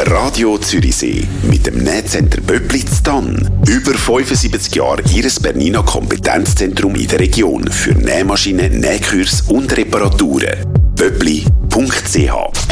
Radio Zürichsee mit dem Nähcenter Böppli in Thann. Über 75 Jahre Ihres Bernina Kompetenzzentrum in der Region für Nähmaschinen, Nähkurs und Reparaturen. Böppli.ch